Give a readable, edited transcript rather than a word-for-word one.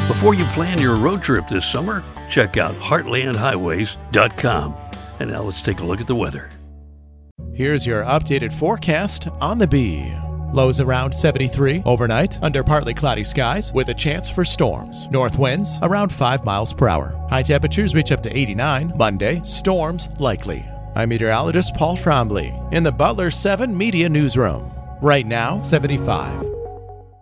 Before you plan your road trip this summer, check out heartlandhighways.com. And now let's take a look at the weather. Here's your updated forecast on the Bee. Lows around 73 overnight under partly cloudy skies with a chance for storms. North winds around 5 miles per hour. High temperatures reach up to 89. Monday, storms likely. I'm meteorologist Paul Trombley in the Butler 7 Media Newsroom. Right now, 75.